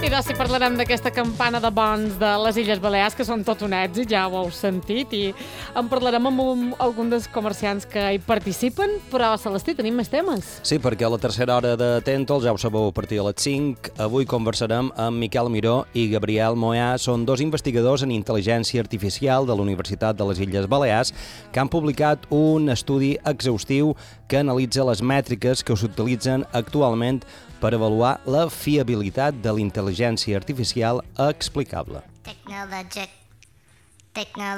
I doncs si parlarem d'aquesta campana de bons de les Illes Balears, que són tot un èxit, ja ho heu sentit, i en parlarem amb algun dels comerciants que hi participen, però, Celestí, tenim més temes. Sí, perquè a la tercera hora de Tèntol, ja ho sabeu, a partir de les 5, avui conversarem amb Miquel Miró i Gabriel Moyà. Són dos investigadors en intel·ligència artificial de la Universitat de les Illes Balears que han publicat un estudi exhaustiu que analitza les mètriques que s'utilitzen actualment per avaluar la fiabilitat de la intel·ligència artificial explicable.